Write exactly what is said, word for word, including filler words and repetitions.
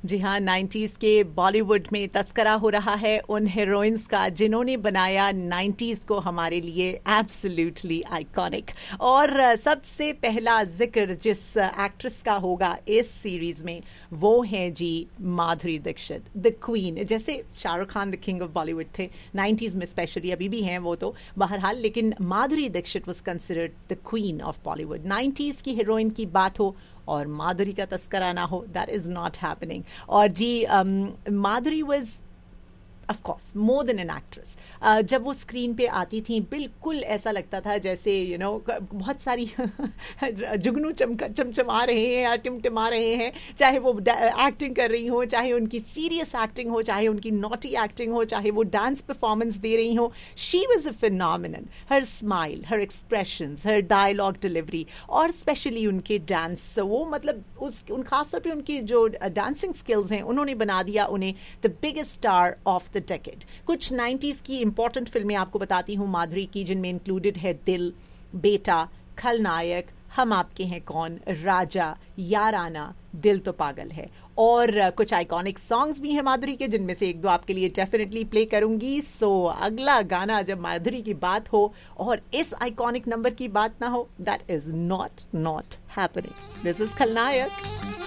जी हाँ, नाइन्टीज़ के बॉलीवुड में तस्करा हो रहा है उन हीरोइंस का जिन्होंने बनाया नाइन्टीज़ को हमारे लिए एब्सोल्युटली आइकॉनिक। और सबसे पहला जिक्र जिस एक्ट्रेस का होगा इस सीरीज में वो हैं जी माधुरी दीक्षित, द क्वीन। जैसे Shahrukh Khan the king of Bollywood थे नाइन्टीज़ में, स्पेशली अभी भी हैं वो तो बहरहाल, लेकिन Madhuri Dixit was considered the queen of Bollywood. Nineties की हीरोइन की बात हो और माधुरी का तस्करा ना हो, दैट इज नॉट हैपनिंग। और जी माधुरी was of course more than an actress. जब वो स्क्रीन पे आती थी बिल्कुल ऐसा लगता था जैसे यू you नो know, बहुत सारी जुगनू चमका चमचमा रहे हैं या टिमटिमा रहे हैं, चाहे वो एक्टिंग कर रही हो, चाहे उनकी सीरियस एक्टिंग हो, चाहे उनकी नॉटी एक्टिंग हो, चाहे वो डांस परफॉर्मेंस दे रही हो। She was a phenomenon. Her smile, her expressions, her dialogue delivery और स्पेशली उनके डांस, वो मतलब उस उन खासतौर पे उनकी जो डांसिंग स्किल्स हैं उन्होंने बना दिया उन्हें the biggest star of the decade. कुछ नाइन्टीज़ की इंपॉर्टेंट फिल्में आपको बताती हूँ माधुरी की, जिनमें इंक्लूडेड है दिल, बेटा, खलनायक, हम आपके हैं कौन, राजा, याराना, दिल तो पागल है। और कुछ आइकॉनिक सॉन्ग्स भी हैं माधुरी के, जिनमें से एक दो आपके लिए डेफिनेटली प्ले करूंगी। सो अगला गाना जब माधुरी की बात हो और इस आइकॉनिक नंबर की बात ना हो, that is not not happening. This is खलनायक।